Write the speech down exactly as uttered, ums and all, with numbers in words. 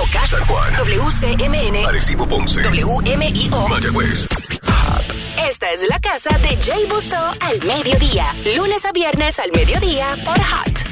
Moca, San Juan, W C M N, Arecibo, Ponce, W M I O, Mayagüez. Esta es la casa de Jay Busso al mediodía, lunes a viernes al mediodía por Hot.